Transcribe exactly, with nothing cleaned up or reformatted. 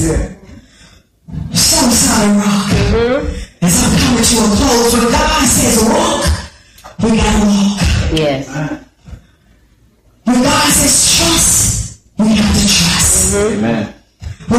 it. So solid rock. Mm-hmm. And so I'm coming to a close. When God says walk, we gotta walk. Yes. When God says trust, we have to trust. Mm-hmm. Amen.